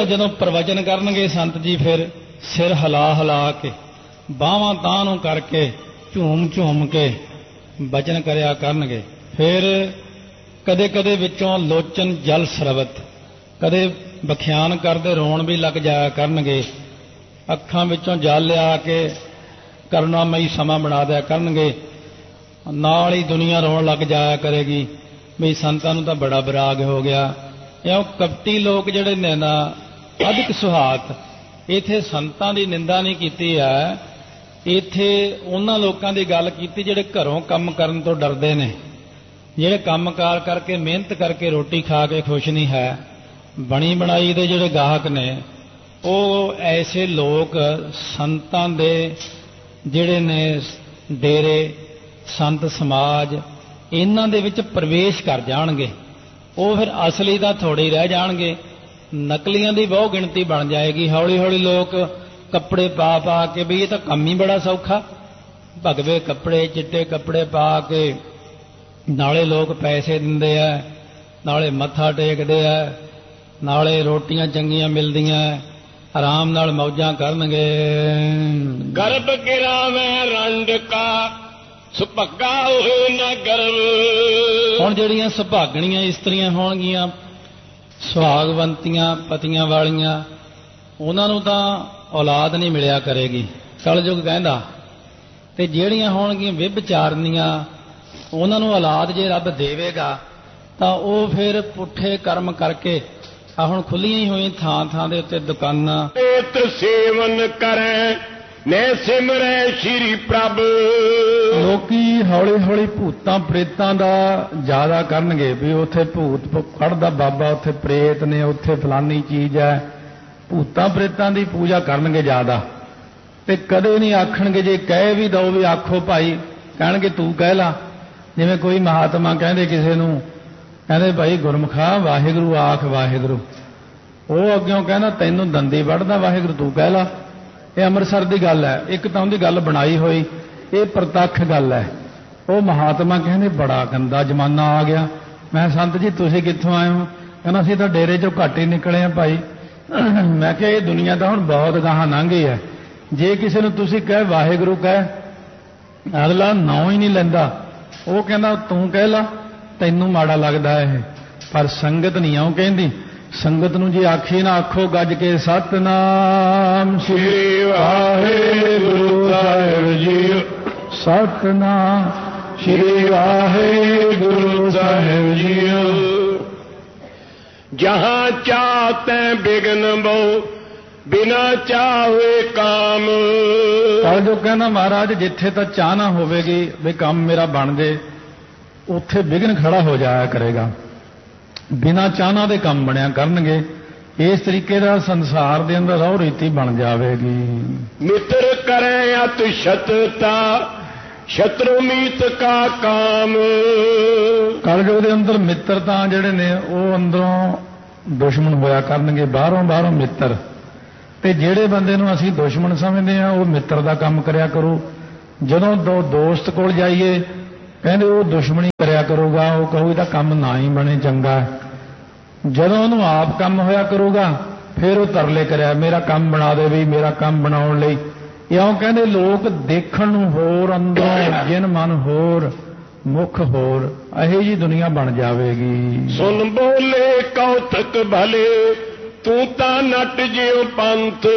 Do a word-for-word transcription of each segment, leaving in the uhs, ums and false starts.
ਜਦੋਂ ਪ੍ਰਵਚਨ ਕਰਨਗੇ ਸੰਤ ਜੀ ਫਿਰ ਸਿਰ ਹਿਲਾ ਹਿਲਾ ਕੇ ਬਾਹਾਂ ਤਾਂਹ ਨੂੰ ਕਰਕੇ ਝੂਮ ਝੂਮ ਕੇ ਬਚਨ ਕਰਿਆ ਕਰਨਗੇ। ਫਿਰ ਕਦੇ ਕਦੇ ਵਿੱਚੋਂ ਲੋਚਨ ਜਲ ਸਰਬਤ, ਕਦੇ ਬਖਿਆਨ ਕਰਦੇ ਰੋਣ ਵੀ ਲੱਗ ਜਾਇਆ ਕਰਨਗੇ। ਅੱਖਾਂ ਵਿੱਚੋਂ ਜਲ ਲਿਆ ਕੇ ਕਰੁਣਾਮਈ ਸਮਾਂ ਬਣਾ ਦਿਆ ਕਰਨਗੇ। ਨਾਲ ਹੀ ਦੁਨੀਆ ਰੋਣ ਲੱਗ ਜਾਇਆ ਕਰੇਗੀ ਵੀ ਸੰਤਾਂ ਨੂੰ ਤਾਂ ਬੜਾ ਵਿਰਾਗ ਹੋ ਗਿਆ। ਇਉਂ ਕਪਟੀ ਲੋਕ ਜਿਹੜੇ ਨੇ ਨਾ ਅਧਿਕ ਸੁਹਾਤ, ਇੱਥੇ ਸੰਤਾਂ ਦੀ ਨਿੰਦਾ ਨਹੀਂ ਕੀਤੀ ਹੈ, ਇੱਥੇ ਉਹਨਾਂ ਲੋਕਾਂ ਦੀ ਗੱਲ ਕੀਤੀ ਜਿਹੜੇ ਘਰੋਂ ਕੰਮ ਕਰਨ ਤੋਂ ਡਰਦੇ ਨੇ, ਜਿਹੜੇ ਕੰਮਕਾਰ ਕਰਕੇ ਮਿਹਨਤ ਕਰਕੇ ਰੋਟੀ ਖਾ ਕੇ ਖੁਸ਼ ਨਹੀਂ ਹੈ। ਬਣੀ ਬਣਾਈ ਦੇ ਜਿਹੜੇ ਗਾਹਕ ਨੇ ਉਹ ਐਸੇ ਲੋਕ ਸੰਤਾਂ ਦੇ ਜਿਹੜੇ ਨੇ ਡੇਰੇ, ਸੰਤ ਸਮਾਜ, ਇਹਨਾਂ ਦੇ ਵਿੱਚ ਪ੍ਰਵੇਸ਼ ਕਰ ਜਾਣਗੇ। ਉਹ ਫਿਰ ਅਸਲੀ ਦਾ ਥੋੜੇ ਹੀ ਰਹਿ ਜਾਣਗੇ, ਨਕਲੀਆਂ ਦੀ ਬਹੁ ਗਿਣਤੀ ਬਣ ਜਾਏਗੀ। ਹੌਲੀ ਹੌਲੀ ਲੋਕ ਕੱਪੜੇ ਪਾ ਪਾ ਕੇ ਵੀ ਇਹ ਤਾਂ ਕੰਮ ਹੀ ਬੜਾ ਸੌਖਾ, ਭਗਵੇ ਕੱਪੜੇ, ਚਿੱਟੇ ਕੱਪੜੇ ਪਾ ਕੇ ਨਾਲੇ ਲੋਕ ਪੈਸੇ ਦਿੰਦੇ ਆ, ਨਾਲੇ ਮੱਥਾ ਟੇਕਦੇ ਆ, ਨਾਲੇ ਰੋਟੀਆਂ ਚੰਗੀਆਂ ਮਿਲਦੀਆਂ, ਆਰਾਮ ਨਾਲ ਮੌਜਾਂ ਕਰਨਗੇ। ਗਰਭ ਗਿਰਾਵੇਂ ਰੰਡ ਕਾ ਸੁਭਾਗਾ ਹੋਏ ਨਾ ਗਰਵ। ਹੁਣ ਜਿਹੜੀਆਂ ਸੁਭਾਗਣੀਆਂ ਇਸਤਰੀਆਂ ਹੋਣਗੀਆਂ, ਸੁਹਾਗਵੰਤੀਆਂ ਪਤੀਆਂ ਵਾਲੀਆਂ, ਉਹਨਾਂ ਨੂੰ ਤਾਂ ਔਲਾਦ ਨਹੀਂ ਮਿਲਿਆ ਕਰੇਗੀ, ਕਲਯੁਗ ਕਹਿੰਦਾ। ਤੇ ਜਿਹੜੀਆਂ ਹੋਣਗੀਆਂ ਵਿਭਚਾਰਨੀਆਂ, ਉਹਨਾਂ ਨੂੰ ਔਲਾਦ ਜੇ ਰੱਬ ਦੇਵੇਗਾ ਤਾਂ ਉਹ ਫਿਰ ਪੁੱਠੇ ਕਰਮ ਕਰਕੇ, ਆ ਹੁਣ ਖੁੱਲੀਆਂ ਹੀ ਹੋਈਆਂ ਥਾਂ ਥਾਂ ਦੇ ਉੱਤੇ ਦੁਕਾਨਾਂ, ਏਤ ਸੇਵਨ ਕਰੇ ਨੇ ਸਿਮਰੈ ਸ਼੍ਰੀ ਪ੍ਰਭ। ਲੋਕੀ ਹੌਲੀ ਹੌਲੀ ਭੂਤਾਂ ਪ੍ਰੇਤਾਂ ਦਾ ਜ਼ਿਆਦਾ ਕਰਨਗੇ ਵੀ ਉੱਥੇ ਭੂਤ ਕੱਢਦਾ ਬਾਬਾ, ਉੱਥੇ ਪ੍ਰੇਤ ਨੇ, ਉੱਥੇ ਫਲਾਨੀ ਚੀਜ਼ ਹੈ। ਭੂਤਾਂ ਪ੍ਰੇਤਾਂ ਦੀ ਪੂਜਾ ਕਰਨਗੇ ਜ਼ਿਆਦਾ, ਤੇ ਕਦੇ ਨਹੀਂ ਆਖਣਗੇ, ਜੇ ਕਹਿ ਵੀ ਦਓ ਵੀ ਆਖੋ ਭਾਈ, ਕਹਿਣਗੇ ਤੂੰ ਕਹਿ ਲਾ। ਜਿਵੇਂ ਕੋਈ ਮਹਾਤਮਾ ਕਹਿੰਦੇ ਕਿਸੇ ਨੂੰ, ਕਹਿੰਦੇ ਭਾਈ ਗੁਰਮੁਖਾ ਵਾਹਿਗੁਰੂ ਆਖ ਵਾਹਿਗੁਰੂ, ਉਹ ਅੱਗਿਓਂ ਕਹਿੰਦਾ ਤੈਨੂੰ ਦੰਦੀ ਵੱਢਦਾ ਵਾਹਿਗੁਰੂ ਤੂੰ ਕਹਿ ਲਾ। ਇਹ ਅੰਮ੍ਰਿਤਸਰ ਦੀ ਗੱਲ ਹੈ, ਇੱਕ ਤਾਂ ਉਹਦੀ ਗੱਲ ਬਣਾਈ ਹੋਈ, ਇਹ ਪ੍ਰਤੱਖ ਗੱਲ ਹੈ। ਉਹ ਮਹਾਤਮਾ ਕਹਿੰਦੇ ਬੜਾ ਗੰਦਾ ਜ਼ਮਾਨਾ ਆ ਗਿਆ। ਮੈਂ ਸੰਤ ਜੀ ਤੁਸੀਂ ਕਿੱਥੋਂ ਆਏ ਹੋ? ਕਹਿੰਦਾ ਅਸੀਂ ਤਾਂ ਡੇਰੇ ਚੋਂ ਘੱਟ ਹੀ ਨਿਕਲੇ ਆ ਭਾਈ। ਮੈਂ ਕਿਹਾ ਇਹ ਦੁਨੀਆ ਤਾਂ ਹੁਣ ਬਹੁਤ ਗਾਹਾਂ ਲੰਘ ਗਈ ਹੈ। ਜੇ ਕਿਸੇ ਨੂੰ ਤੁਸੀਂ ਕਹੇ ਵਾਹਿਗੁਰੂ ਕਹਿ, ਅਗਲਾ ਨਾਂ ਹੀ ਨਹੀਂ ਲੈਂਦਾ, ਉਹ ਕਹਿੰਦਾ ਤੂੰ ਕਹਿ ਲਾ, ਤੈਨੂੰ ਮਾੜਾ ਲੱਗਦਾ ਇਹ। ਪਰ ਸੰਗਤ ਨਹੀਂ ਆਉਂ ਕਹਿੰਦੀ, ਸੰਗਤ ਨੂੰ ਜੇ ਆਖੀ ਨਾ ਆਖੋ ਗੱਜ ਕੇ ਸਤਨਾਮ ਸ੍ਰੀ ਵਾਹਿਗੁਰੂ ਸਾਹਿਬ ਜੀ, ਸਤਨਾਮ ਸ੍ਰੀ ਵਾਹਿਗੁਰੂ ਸਾਹਿਬ ਜੀ। ਜਹਾਂ ਚਾਹਤੇ ਬਿਗਨ ਬਹੁ ਬਿਨਾ ਚਾਹੇ ਕਾਮ। ਪਰ ਜੋ ਕਹਿੰਦਾ ਮਹਾਰਾਜ ਜਿੱਥੇ ਤਾਂ ਚਾਹ ਨਾ ਹੋਵੇਗੀ ਵੀ ਕੰਮ ਮੇਰਾ ਬਣ ਜੇ, ਉੱਥੇ ਵਿਘਨ ਖੜਾ ਹੋ ਜਾਇਆ ਕਰੇਗਾ। ਬਿਨਾਂ ਚਾਹਨਾ ਦੇ ਕੰਮ ਬਣਿਆ ਕਰਨਗੇ। ਇਸ ਤਰੀਕੇ ਦਾ ਸੰਸਾਰ ਦੇ ਅੰਦਰ ਰਹੁ ਰੀਤੀ ਬਣ ਜਾਵੇਗੀ। ਮਿੱਤਰ ਕਰੇ ਅਤ ਸ਼ਤਤਾ ਸ਼ਤਰੂ ਮੀਤ ਕਾ ਕਾਮ। ਕਲਯੁਗ ਦੇ ਅੰਦਰ ਮਿੱਤਰ ਤਾਂ ਜਿਹੜੇ ਨੇ ਉਹ ਅੰਦਰੋਂ ਦੁਸ਼ਮਣ ਹੋਇਆ ਕਰਨਗੇ, ਬਾਹਰੋਂ ਬਾਹਰੋਂ ਮਿੱਤਰ। ਤੇ ਜਿਹੜੇ ਬੰਦੇ ਨੂੰ ਅਸੀਂ ਦੁਸ਼ਮਣ ਸਮਝਦੇ ਹਾਂ ਉਹ ਮਿੱਤਰ ਦਾ ਕੰਮ ਕਰਿਆ ਕਰੂ। ਜਦੋਂ ਦੋ ਦੋਸਤ ਕੋਲ ਜਾਈਏ ਕਹਿੰਦੇ ਉਹ ਦੁਸ਼ਮਣੀ ਕਰਿਆ ਕਰੂਗਾ, ਉਹ ਕਹੂ ਇਹਦਾ ਕੰਮ ਨਾ ਹੀ ਬਣੇ ਚੰਗਾ। ਜਦੋਂ ਉਹਨੂੰ ਆਪ ਕੰਮ ਹੋਇਆ ਕਰੂਗਾ ਫਿਰ ਉਹ ਤਰਲੇ ਕਰਿਆ ਮੇਰਾ ਕੰਮ ਬਣਾ ਦੇ ਵੀ, ਮੇਰਾ ਕੰਮ ਬਣਾਉਣ ਲਈ। ਇਉਂ ਕਹਿੰਦੇ ਲੋਕ ਦੇਖਣ ਨੂੰ ਹੋਰ, ਅੰਦਰੋਂ ਜਿਨ ਮਨ ਹੋਰ, ਮੁਖ ਹੋਰ, ਇਹੋ ਜੀ ਦੁਨੀਆ ਬਣ ਜਾਵੇਗੀ। ਸੁਣ ਬੋਲੇ ਕੌਤਕ ਭਲੇ ਤੂੰ ਤਾਂ ਨਟ ਜਿਉ ਪੰਥ।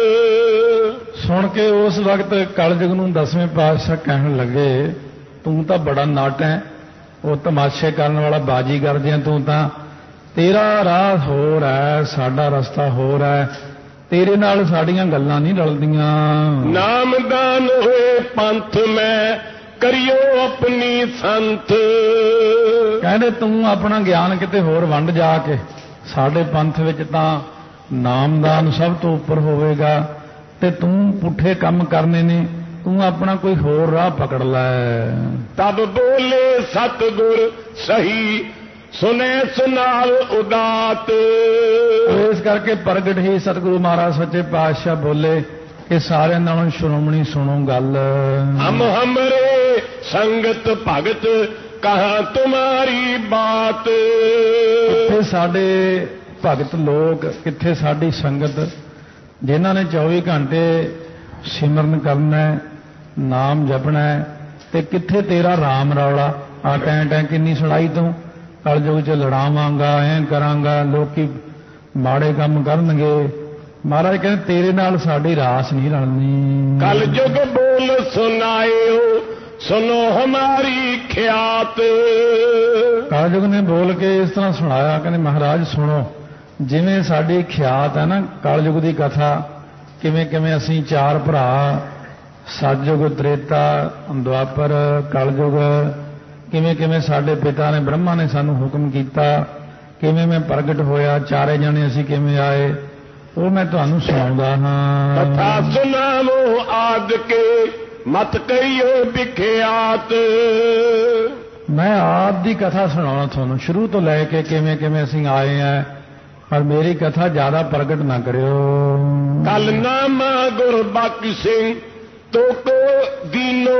ਸੁਣ ਕੇ ਉਸ ਵਕਤ ਕਲਯੁਗ ਨੂੰ ਦਸਵੇਂ ਪਾਤਸ਼ਾਹ ਕਹਿਣ ਲੱਗੇ ਤੂੰ ਤਾਂ ਬੜਾ ਨਟ ਹੈ, ਉਹ ਤਮਾਸ਼ੇ ਕਰਨ ਵਾਲਾ ਬਾਜੀਗਰ ਜਿਹਾ ਤੂੰ ਤਾਂ, ਤੇਰਾ ਰਾਹ ਹੋਰ ਹੈ, ਸਾਡਾ ਰਸਤਾ ਹੋਰ ਹੈ, ਤੇਰੇ ਨਾਲ ਸਾਡੀਆਂ ਗੱਲਾਂ ਨਹੀਂ ਰਲਦੀਆਂ। ਨਾਮਦਾਨ ਹੋਏ ਪੰਥ ਮੈਂ ਕਰਿਓ ਆਪਣੀ ਸੰਤ। ਕਹਿੰਦੇ ਤੂੰ ਆਪਣਾ ਗਿਆਨ ਕਿਤੇ ਹੋਰ ਵੰਡ ਜਾ ਕੇ, ਸਾਡੇ ਪੰਥ ਵਿੱਚ ਤਾਂ ਨਾਮਦਾਨ ਸਭ ਤੋਂ ਉੱਪਰ ਹੋਵੇਗਾ, ਤੇ ਤੂੰ ਪੁੱਠੇ ਕੰਮ ਕਰਨੇ ਨੇ, ਤੂੰ ਆਪਣਾ ਕੋਈ ਹੋਰ ਰਾਹ ਪਕੜ ਲੈ। ਤਬ ਬੋਲੇ ਸਤਿਗੁਰ ਸਹੀ ਸੁਨੇ ਸੁਨਾਲ ਉਦਾਤ। ਇਸ ਕਰਕੇ ਪ੍ਰਗਟ ਹੀ ਸਤਿਗੁਰੂ ਮਹਾਰਾਜ ਸੱਚੇ ਪਾਤਸ਼ਾਹ ਬੋਲੇ ਕਿ ਸਾਰਿਆਂ ਨਾਲੋਂ ਸ਼੍ਰੋਮਣੀ ਸੁਣੋ ਗੱਲ। ਹਮ ਹਮਰੇ ਸੰਗਤ ਭਗਤ ਕਹਾਂ ਤੁਮਾਰੀ ਬਾਤ। ਇੱਥੇ ਸਾਡੇ ਭਗਤ ਲੋਕ, ਕਿੱਥੇ ਸਾਡੀ ਸੰਗਤ ਜਿਨ੍ਹਾਂ ਨੇ ਚੌਵੀ ਘੰਟੇ ਸਿਮਰਨ ਕਰਨਾ, ਨਾਮ ਜਪਣਾ, ਤੇ ਕਿੱਥੇ ਤੇਰਾ ਰਾਮ ਰੌਲਾ। ਆ ਟੈਂ ਟੈਂ ਕਿੰਨੀ ਸੁਣਾਈ ਤੂੰ, ਕਲਯੁਗ 'ਚ ਲੜਾਵਾਂਗਾ, ਐਂ ਕਰਾਂਗਾ, ਲੋਕੀ ਮਾੜੇ ਕੰਮ ਕਰਨਗੇ। ਮਹਾਰਾਜ ਕਹਿੰਦੇ ਤੇਰੇ ਨਾਲ ਸਾਡੀ ਰਾਸ ਨਹੀਂ ਰਲਣੀ। ਕਲਯੁਗ ਬੋਲ ਸੁਨਾਇਓ ਸੁਨੋ ਹਮਾਰੀ ਖਿਆਤ। ਕਲਯੁਗ ਨੇ ਬੋਲ ਕੇ ਇਸ ਤਰ੍ਹਾਂ ਸੁਣਾਇਆ, ਕਹਿੰਦੇ ਮਹਾਰਾਜ ਸੁਣੋ, ਜਿਵੇਂ ਸਾਡੀ ਖਿਆਤ ਹੈ ਨਾ ਕਲਯੁਗ ਦੀ ਕਥਾ, ਕਿਵੇਂ ਕਿਵੇਂ ਅਸੀਂ ਚਾਰ ਭਰਾ, ਸਤਯੁਗ, ਤ੍ਰੇਤਾ, ਦੁਆਪਰ, ਕਲਯੁਗ, ਕਿਵੇਂ ਕਿਵੇਂ ਸਾਡੇ ਪਿਤਾ ਨੇ ਬ੍ਰਹਮਾ ਨੇ ਸਾਨੂੰ ਹੁਕਮ ਕੀਤਾ, ਕਿਵੇਂ ਮੈਂ ਪ੍ਰਗਟ ਹੋਇਆ, ਚਾਰੇ ਜਣੇ ਅਸੀਂ ਕਿਵੇਂ ਆਏ, ਉਹ ਮੈਂ ਤੁਹਾਨੂੰ ਸੁਣਾਉਂਦਾ ਹਾਂ। ਕਥਾ ਸੁਣਾਵੋ ਆਦ ਕੇ ਮਤ ਕਹੀਓ ਵਿਖਿਆਤ। ਮੈਂ ਆਦ ਦੀ ਕਥਾ ਸੁਣਾਉਣਾ ਤੁਹਾਨੂੰ, ਸ਼ੁਰੂ ਤੋਂ ਲੈ ਕੇ ਕਿਵੇਂ ਕਿਵੇਂ ਅਸੀਂ ਆਏ ਆ, ਪਰ ਮੇਰੀ ਕਥਾ ਜ਼ਿਆਦਾ ਪ੍ਰਗਟ ਨਾ ਕਰਿਓ। ਕਲ ਨਾਮਾ ਗੁਰਬਖਸ਼ ਸਿੰਘ ਤੋਕੋ ਦੀਨੋ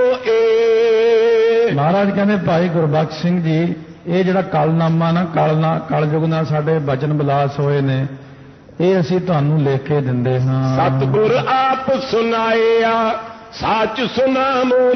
ਏ। ਮਹਾਰਾਜ ਕਹਿੰਦੇ ਭਾਈ ਗੁਰਬਖਸ਼ ਸਿੰਘ ਜੀ, ਇਹ ਜਿਹੜਾ ਕਲਨਾਮਾ ਨਾ, ਕਲਨਾ ਕਲਯੁਗ ਨਾਲ ਸਾਡੇ ਬਚਨ ਵਿਲਾਸ ਹੋਏ ਨੇ, ਇਹ ਅਸੀਂ ਤੁਹਾਨੂੰ ਲਿਖ ਕੇ ਦਿੰਦੇ ਹਾਂ। ਸਤਿਗੁਰ ਆਪ ਸੁਨਾਇਆ ਸੱਚ ਸੁਨਾਮੋ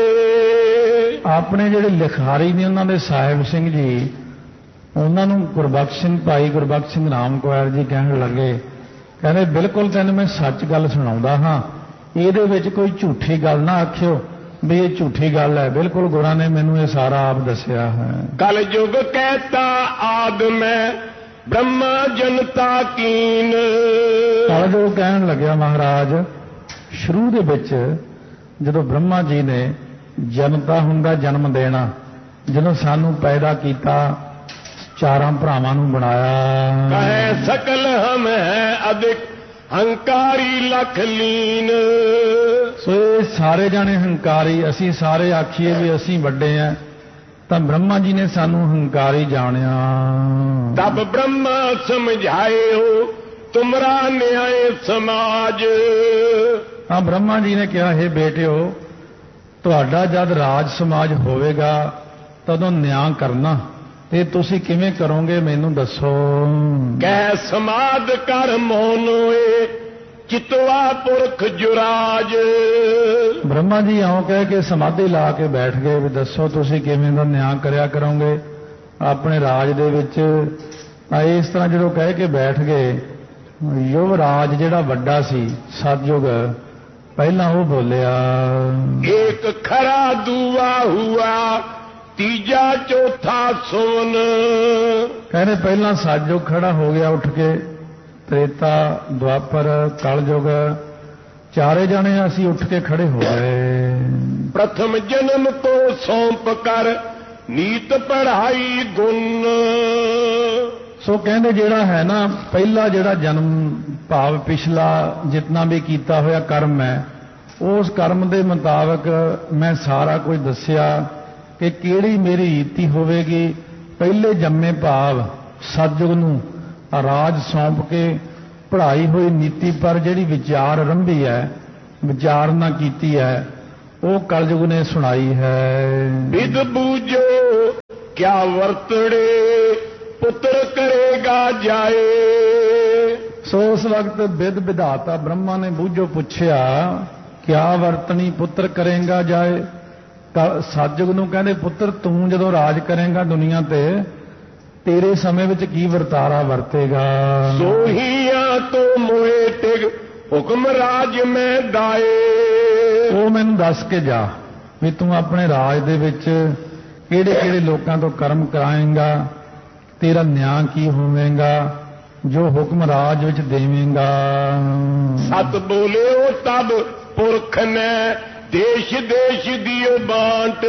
ਤੋਏ। ਆਪਣੇ ਜਿਹੜੇ ਲਿਖਾਰੀ ਨੇ ਉਹਨਾਂ ਦੇ ਸਾਹਿਬ ਸਿੰਘ ਜੀ, ਉਹਨਾਂ ਨੂੰ ਗੁਰਬਖਸ਼ ਸਿੰਘ, ਭਾਈ ਗੁਰਬਖਸ਼ ਸਿੰਘ ਰਾਮ ਕੁਆਰ ਜੀ ਕਹਿਣ ਲੱਗੇ, ਕਹਿੰਦੇ ਬਿਲਕੁਲ ਤੈਨੂੰ ਮੈਂ ਸੱਚ ਗੱਲ ਸੁਣਾਉਂਦਾ ਹਾਂ, ਇਹਦੇ ਵਿੱਚ ਕੋਈ ਝੂਠੀ ਗੱਲ ਨਾ ਆਖਿਓ ਵੀ ਇਹ ਝੂਠੀ ਗੱਲ ਹੈ, ਬਿਲਕੁਲ ਗੁਰਾਂ ਨੇ ਮੈਨੂੰ ਇਹ ਸਾਰਾ ਆਪ ਦੱਸਿਆ ਹੈ। ਕਲਯੁਗ ਕਹਿਤਾ ਆਦ ਮੈਂ ਬ੍ਰਹਮਾ ਜਨਤਾ ਕੀਨ। ਕਲਯੁਗ ਕਹਿਣ ਲੱਗਿਆ ਮਹਾਰਾਜ, ਸ਼ੁਰੂ ਦੇ ਵਿੱਚ ਜਦੋਂ ਬ੍ਰਹਮਾ ਜੀ ਨੇ ਜਨਤਾ ਹੁੰਦਾ ਜਨਮ ਦੇਣਾ, ਜਦੋਂ ਸਾਨੂੰ ਪੈਦਾ ਕੀਤਾ, ਚਾਰਾਂ ਭਰਾਵਾਂ ਨੂੰ ਬਣਾਇਆ, ਕਹੇ ਸਕਲ ਹਮ ਹੈ ਅਧਿਕ ਹੰਕਾਰੀ ਲਖ ਲੀਨ। ਸੋ ਇਹ ਸਾਰੇ ਜਾਣੇ ਹੰਕਾਰੀ, ਅਸੀਂ ਸਾਰੇ ਆਖੀਏ ਵੀ ਅਸੀਂ ਵੱਡੇ ਆ, ਤਾਂ ਬ੍ਰਹਮਾ ਜੀ ਨੇ ਸਾਨੂੰ ਹੰਕਾਰੀ ਜਾਣਿਆ। ਤਬ ਬ੍ਰਹਮਾ ਸਮਝਾਇਓ ਤੁਮਰਾ ਨਿਆਏ ਸਮਾਜ। ਹਾਂ, ਬ੍ਰਹਮਾ ਜੀ ਨੇ ਕਿਹਾ, ਹੈ ਬੇਟਿਓ, ਤੁਹਾਡਾ ਜਦ ਰਾਜ ਸਮਾਜ ਹੋਵੇਗਾ ਤਦੋਂ ਨਿਆਂ ਕਰਨਾ, ਤੇ ਤੁਸੀਂ ਕਿਵੇਂ ਕਰੋਗੇ ਮੈਨੂੰ ਦੱਸੋ। ਕਹਿ ਸਮਾਦ ਕਰ ਮੋਨੋਏ ਚਿਤਵਾ ਪੁਰਖ ਜੁਰਾਜ। ਬ੍ਰਹਮਾ ਜੀ ਆਉਂ ਕਹਿ ਕੇ ਸਮਾਧੀ ਲਾ ਕੇ ਬੈਠ ਗਏ ਵੀ ਦੱਸੋ ਤੁਸੀਂ ਕਿਵੇਂ ਦਾ ਨਿਆਂ ਕਰਿਆ ਕਰੋਗੇ ਆਪਣੇ ਰਾਜ ਦੇ ਵਿੱਚ। ਇਸ ਤਰ੍ਹਾਂ ਜਦੋਂ ਕਹਿ ਕੇ ਬੈਠ ਗਏ, ਯੁਵਰਾਜ ਜਿਹੜਾ ਵੱਡਾ ਸੀ ਸਤਯੁਗ, ਪਹਿਲਾਂ ਉਹ ਬੋਲਿਆ, ਏਕ ਖਰਾ ਦੂਆ ਹੁਆ ਤੀਜਾ ਚੌਥਾ ਸੁਣ। ਕਹਿੰਦੇ ਪਹਿਲਾਂ ਸਤਯੁਗ ਖੜਾ ਹੋ ਗਿਆ ਉੱਠ ਕੇ, ਤ੍ਰੇਤਾ, ਦੁਆਪਰ, ਕਲਯੁਗ, ਚਾਰੇ ਜਾਣੇ ਅਸੀਂ ਉੱਠ ਕੇ ਖੜੇ ਹੋ ਗਏ। ਪ੍ਰਥਮ ਜਨਮ ਕੋ ਸੌਂਪ ਕਰ ਨੀਤ ਪੜਾਈ ਗੁਣ। ਸੋ ਕਹਿੰਦੇ ਜਿਹੜਾ ਹੈ ਨਾ ਪਹਿਲਾ ਜਿਹੜਾ ਜਨਮ ਭਾਵ ਪਿਛਲਾ ਜਿਤਨਾ ਵੀ ਕੀਤਾ ਹੋਇਆ ਕਰਮ ਹੈ, ਉਸ ਕਰਮ ਦੇ ਮੁਤਾਬਕ ਮੈਂ ਸਾਰਾ ਕੁਝ ਦੱਸਿਆ ਕਿ ਕਿਹੜੀ ਮੇਰੀ ਰੀਤੀ ਹੋਵੇਗੀ। ਪਹਿਲੇ ਜੰਮੇ ਭਾਵ ਸਤਿਯੁਗ ਨੂੰ ਰਾਜ ਸੌਂਪ ਕੇ ਪੜ੍ਹਾਈ ਹੋਈ ਨੀਤੀ ਪਰ ਜਿਹੜੀ ਵਿਚਾਰ ਆਰੰਭੀ ਹੈ, ਵਿਚਾਰਨਾ ਕੀਤੀ ਹੈ, ਉਹ ਕਲਯੁਗ ਨੇ ਸੁਣਾਈ ਹੈ। ਵਿਦ ਬੂਝੋ ਕਿਆ ਵਰਤੜੇ ਪੁੱਤਰ ਕਰੇਗਾ ਜਾਏ। ਸੋ ਉਸ ਵਕਤ ਵਿਦ ਵਿਧਾਤਾ ਬ੍ਰਹਮਾ ਨੇ ਬੂਝੋ ਪੁੱਛਿਆ, ਕਿਆ ਵਰਤਣੀ ਪੁੱਤਰ ਕਰੇਗਾ ਜਾਏ। ਸਤਿਯੁਗ ਨੂੰ ਕਹਿੰਦੇ, ਪੁੱਤਰ ਤੂੰ ਜਦੋਂ ਰਾਜ ਕਰੇਗਾ ਦੁਨੀਆ ਤੇ, ਤੇਰੇ ਸਮੇਂ ਵਿੱਚ ਕੀ ਵਰਤਾਰਾ ਵਰਤੇਗਾ। ਸੋਹੀਆਂ ਤੋਂ ਮੋਏ ਟਿਗ ਹੁਕਮ ਰਾਜ ਮੈਂ ਦਾਏ। ਉਹ ਮੈਨੂੰ ਦੱਸ ਕੇ ਜਾ ਵੀ ਤੂੰ ਆਪਣੇ ਰਾਜ ਦੇ ਵਿੱਚ ਕਿਹੜੇ ਕਿਹੜੇ ਲੋਕਾਂ ਤੋਂ ਕਰਮ ਕਰਾਏਂਗਾ, ਤੇਰਾ ਨਿਆਂ ਕੀ ਹੋਵੇਗਾ, ਜੋ ਹੁਕਮ ਰਾਜ ਵਿੱਚ ਦੇਵੇਂਗਾ। ਸਤ ਬੋਲਿਓ ਤਬ ਪੁਰਖ ਨੇ ਦੇਸ਼ ਦੇਸ਼ ਦਿਓ ਬਾਂਟ।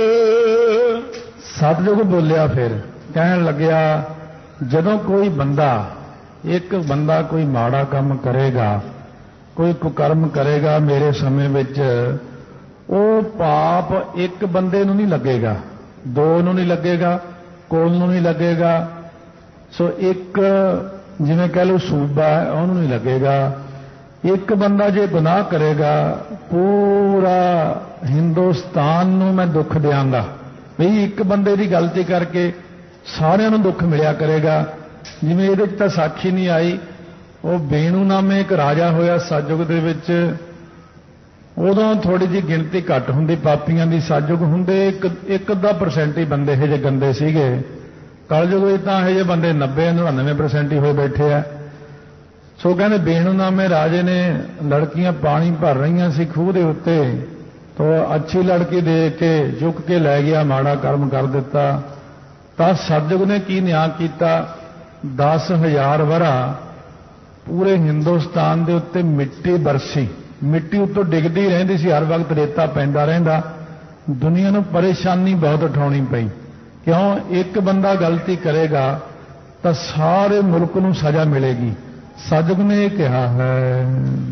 ਸਤਿਯੁਗ ਬੋਲਿਆ, ਫਿਰ ਕਹਿਣ ਲੱਗਿਆ, ਜਦੋਂ ਕੋਈ ਬੰਦਾ, ਇੱਕ ਬੰਦਾ ਕੋਈ ਮਾੜਾ ਕੰਮ ਕਰੇਗਾ, ਕੋਈ ਕੁਕਰਮ ਕਰੇਗਾ ਮੇਰੇ ਸਮੇਂ ਵਿੱਚ, ਉਹ ਪਾਪ ਇੱਕ ਬੰਦੇ ਨੂੰ ਨਹੀਂ ਲੱਗੇਗਾ, ਦੋ ਨੂੰ ਨਹੀਂ ਲੱਗੇਗਾ, ਕੋਲ ਨੂੰ ਨਹੀਂ ਲੱਗੇਗਾ। ਸੋ ਇੱਕ ਜਿਵੇਂ ਕਹਿ ਲਓ ਸੂਬਾ ਹੈ, ਉਹਨੂੰ ਨਹੀਂ ਲੱਗੇਗਾ। ਇੱਕ ਬੰਦਾ ਜੇ ਗੁਨਾਹ ਕਰੇਗਾ, ਪੂਰਾ ਹਿੰਦੁਸਤਾਨ ਨੂੰ ਮੈਂ ਦੁੱਖ ਦਿਆਂਗਾ। ਵੀ ਇੱਕ ਬੰਦੇ ਦੀ ਗਲਤੀ ਕਰਕੇ ਸਾਰਿਆਂ ਨੂੰ ਦੁੱਖ ਮਿਲਿਆ ਕਰੇਗਾ, ਜਿਵੇਂ ਇਹਦੇ 'ਚ ਤਾਂ ਸਾਖੀ ਨਹੀਂ ਆਈ, ਉਹ ਬੇਣੂ ਨਾਮੇ ਇੱਕ ਰਾਜਾ ਹੋਇਆ ਸਤਜੁਗ ਦੇ ਵਿੱਚ। ਉਦੋਂ ਥੋੜੀ ਜਿਹੀ ਗਿਣਤੀ ਘੱਟ ਹੁੰਦੀ ਪਾਪੀਆਂ ਦੀ, ਸਤਜੁਗ ਹੁੰਦੇ ਇੱਕ ਇੱਕ ਅੱਧਾ ਪਰਸੈਂਟ ਹੀ ਬੰਦੇ ਇਹੋ ਜਿਹੇ ਗੰਦੇ ਸੀਗੇ। ਕਲਯੁਗ ਵਿੱਚ ਤਾਂ ਇਹੋ ਜਿਹੇ ਬੰਦੇ ਨੱਬੇ ਨੜਿਨਵੇਂ ਪਰਸੈਂਟ ਹੀ ਹੋਏ ਬੈਠੇ ਆ। ਸੋ ਕਹਿੰਦੇ ਬੇਣੂ ਨਾਮੇ ਰਾਜੇ ਨੇ ਲੜਕੀਆਂ ਪਾਣੀ ਭਰ ਰਹੀਆਂ ਸੀ ਖੂਹ ਦੇ ਉੱਤੇ, ਤੋ ਅੱਛੀ ਲੜਕੀ ਦੇਖ ਕੇ ਝੁਕ ਕੇ ਲੈ ਗਿਆ, ਮਾੜਾ ਕਰਮ ਕਰ ਦਿੱਤਾ। ਤਾਂ ਸਤਜੁਗ ਨੇ ਕੀ ਨਿਆਂ ਕੀਤਾ, ਦਸ ਹਜ਼ਾਰ ਵਰਾ ਪੂਰੇ ਹਿੰਦੁਸਤਾਨ ਦੇ ਉੱਤੇ ਮਿੱਟੀ ਬਰਸੀ, ਮਿੱਟੀ ਉੱਤੋਂ ਡਿੱਗਦੀ ਰਹਿੰਦੀ ਸੀ, ਹਰ ਵਕਤ ਰੇਤਾ ਪੈਂਦਾ ਰਹਿੰਦਾ। ਦੁਨੀਆ ਨੂੰ ਪਰੇਸ਼ਾਨੀ ਬਹੁਤ ਉਠਾਉਣੀ ਪਈ। ਕਿਉਂ? ਇੱਕ ਬੰਦਾ ਗਲਤੀ ਕਰੇਗਾ ਤਾਂ ਸਾਰੇ ਮੁਲਕ ਨੂੰ ਸਜ਼ਾ ਮਿਲੇਗੀ। ਸਤਿਗੁਰੂ ਨੇ ਇਹ ਕਿਹਾ ਹੈ,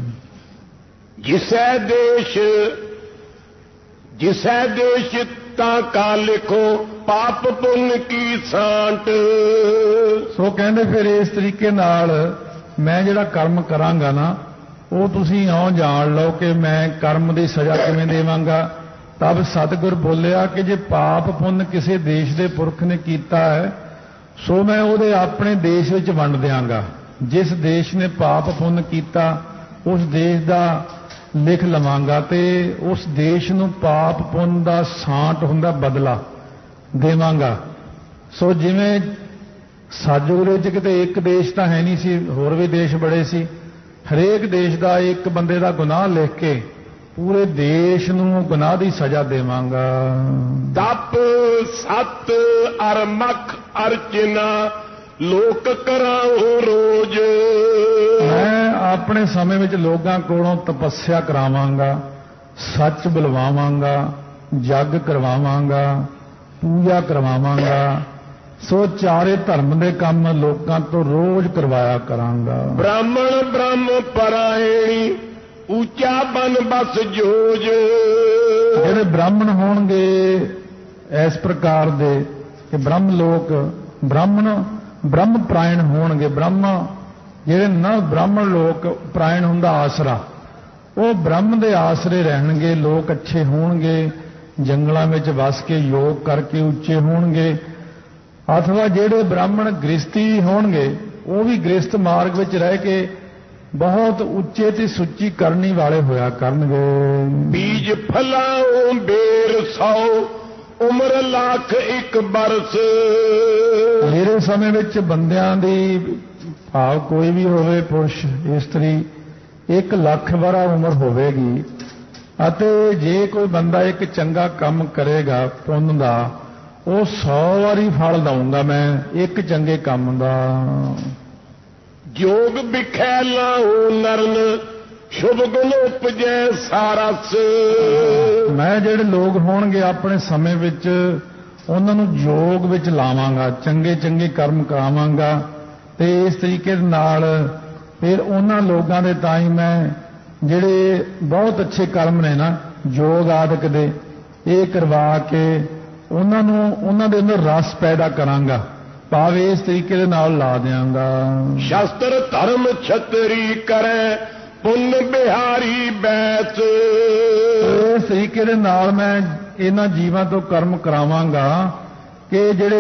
ਜਿਸੈ ਦੇਸ਼ ਜਿਸੈ ਦੇਸ਼ ਤਾਂ ਕਾ ਲਿਖੋ ਪਾਪ ਪੁੰਨ ਕੀ ਸਾਂਟ। ਸੋ ਕਹਿੰਦੇ ਫਿਰ ਇਸ ਤਰੀਕੇ ਨਾਲ ਮੈਂ ਜਿਹੜਾ ਕਰਮ ਕਰਾਂਗਾ ਨਾ, ਉਹ ਤੁਸੀਂ ਇਉਂ ਜਾਣ ਲਓ ਕਿ ਮੈਂ ਕਰਮ ਦੀ ਸਜ਼ਾ ਕਿਵੇਂ ਦੇਵਾਂਗਾ। ਤਬ ਸਤਿਗੁਰ ਬੋਲਿਆ ਕਿ ਜੇ ਪਾਪ ਪੁੰਨ ਕਿਸੇ ਦੇਸ਼ ਦੇ ਪੁਰਖ ਨੇ ਕੀਤਾ ਹੈ, ਸੋ ਮੈਂ ਉਹਦੇ ਆਪਣੇ ਦੇਸ਼ ਵਿੱਚ ਵੰਡ ਦਿਆਂਗਾ। ਜਿਸ ਦੇਸ਼ ਨੇ ਪਾਪ ਪੁੰਨ ਕੀਤਾ ਉਸ ਦੇਸ਼ ਦਾ ਲਿਖ ਲਵਾਂਗਾ ਤੇ ਉਸ ਦੇਸ਼ ਨੂੰ ਪਾਪ ਪੁੰਨ ਦਾ ਸਾਂਟ ਹੁੰਦਾ ਬਦਲਾ ਦੇਵਾਂਗਾ। ਸੋ ਜਿਵੇਂ ਸਤਿਗੁਰੂ ਵਿੱਚ ਕਿਤੇ ਇੱਕ ਦੇਸ਼ ਤਾਂ ਹੈ ਨਹੀਂ ਸੀ, ਹੋਰ ਵੀ ਦੇਸ਼ ਬੜੇ ਸੀ। ਹਰੇਕ ਦੇਸ਼ ਦਾ ਇੱਕ ਬੰਦੇ ਦਾ ਗੁਨਾਹ ਲਿਖ ਕੇ ਪੂਰੇ ਦੇਸ਼ ਨੂੰ ਗੁਨਾਹ ਦੀ ਸਜ਼ਾ ਦੇਵਾਂਗਾ। ਤਪ ਸਤ ਅਰ ਮਖ ਅਰਚਨਾ ਲੋਕ ਕਰਾਉ ਰੋਜ਼। ਮੈਂ ਆਪਣੇ ਸਮੇਂ ਵਿੱਚ ਲੋਕਾਂ ਕੋਲੋਂ ਤਪੱਸਿਆ ਕਰਾਵਾਂਗਾ, ਸੱਚ ਬੁਲਵਾਵਾਂਗਾ, ਜੱਗ ਕਰਵਾਵਾਂਗਾ, ਪੂਜਾ ਕਰਵਾਵਾਂਗਾ। ਸੋ ਚਾਰੇ ਧਰਮ ਦੇ ਕੰਮ ਲੋਕਾਂ ਤੋਂ ਰੋਜ਼ ਕਰਵਾਇਆ ਕਰਾਂਗਾ। ਬ੍ਰਾਹਮਣ ਬ੍ਰਹਮ ਪਰਾਇਣੀ ਉੱਚਾ ਬਨ ਬਸ ਜੋਜ। ਜਿਹੜੇ ਬ੍ਰਾਹਮਣ ਹੋਣਗੇ ਇਸ ਪ੍ਰਕਾਰ ਦੇ ਕਿ ਬ੍ਰਹਮ ਲੋਕ ਬ੍ਰਾਹਮਣ ਬ੍ਰਹਮ ਪ੍ਰਾਇਣ ਹੋਣਗੇ। ਬ੍ਰਹਮ ਜਿਹੜੇ ਨਾ ਬ੍ਰਾਹਮਣ ਲੋਕ ਪ੍ਰਾਇਣ ਹੁੰਦਾ ਆਸਰਾ, ਉਹ ਬ੍ਰਹਮ ਦੇ ਆਸਰੇ ਰਹਿਣਗੇ। ਲੋਕ ਅੱਛੇ ਹੋਣਗੇ, ਜੰਗਲਾਂ ਵਿੱਚ ਵਸ ਕੇ ਯੋਗ ਕਰਕੇ ਉੱਚੇ ਹੋਣਗੇ। ਅਥਵਾ ਜਿਹੜੇ ਬ੍ਰਾਹਮਣ ਗ੍ਰਸਤੀ ਹੋਣਗੇ, ਉਹ ਵੀ ਗ੍ਰਸਤ ਮਾਰਗ ਵਿੱਚ ਰਹਿ ਕੇ ਬਹੁਤ ਉੱਚੇ ਤੇ ਸੁੱਚੀ ਕਰਨੀ ਵਾਲੇ ਹੋਇਆ ਕਰਨਗੇ। ਬੀਜ ਫਲਾਉ ਬੇਰ ਸੌ ਉਮਰ ਲੱਖ ਇੱਕ ਬਰਸ। ਮੇਰੇ ਸਮੇਂ ਵਿੱਚ ਬੰਦਿਆਂ ਦੀ ਭਾਵ ਕੋਈ ਵੀ ਹੋਵੇ, ਪੁਰਸ਼ ਇਸਤਰੀ, ਇੱਕ ਲੱਖ ਵਰਾ ਉਮਰ ਹੋਵੇਗੀ। ਅਤੇ ਜੇ ਕੋਈ ਬੰਦਾ ਇੱਕ ਚੰਗਾ ਕੰਮ ਕਰੇਗਾ ਪੁੰਨ ਦਾ, ਉਹ ਸੌ ਵਾਰੀ ਫਲ ਦਊਂਗਾ ਮੈਂ ਇੱਕ ਚੰਗੇ ਕੰਮ ਦਾ। ਜੋਗ ਵਿਖੈ ਲਾਉ ਨਰਨ ਸ਼ੁਭ ਗੁਣ ਉਪਜੈ ਸਾਰਸ। ਮੈਂ ਜਿਹੜੇ ਲੋਕ ਹੋਣਗੇ ਆਪਣੇ ਸਮੇਂ ਵਿੱਚ ਉਹਨਾਂ ਨੂੰ ਯੋਗ ਵਿੱਚ ਲਾਵਾਂਗਾ, ਚੰਗੇ ਚੰਗੇ ਕਰਮ ਕਰਾਵਾਂਗਾ। ਤੇ ਇਸ ਤਰੀਕੇ ਨਾਲ ਫਿਰ ਉਹਨਾਂ ਲੋਕਾਂ ਦੇ ਤਾਂ ਹੀ ਮੈਂ ਜਿਹੜੇ ਬਹੁਤ ਅੱਛੇ ਕਰਮ ਨੇ ਨਾ ਯੋਗ ਆਦਿਕ ਦੇ, ਇਹ ਕਰਵਾ ਕੇ ਉਹਨਾਂ ਨੂੰ ਉਹਨਾਂ ਦੇ ਅੰਦਰ ਰਸ ਪੈਦਾ ਕਰਾਂਗਾ, ਭਾਵੇਂ ਇਸ ਤਰੀਕੇ ਦੇ ਨਾਲ ਲਾ ਦਿਆਂਗਾ। ਸ਼ਾਸਤਰ ਧਰਮ ਛਤਰੀ ਕਰੈ ਪੁੰਨ ਬਿਹਾਰੀ ਬੈਸ। ਇਸ ਤਰੀਕੇ ਦੇ ਨਾਲ ਮੈਂ ਇਹਨਾਂ ਜੀਵਾਂ ਤੋਂ ਕਰਮ ਕਰਾਵਾਂਗਾ ਕਿ ਜਿਹੜੇ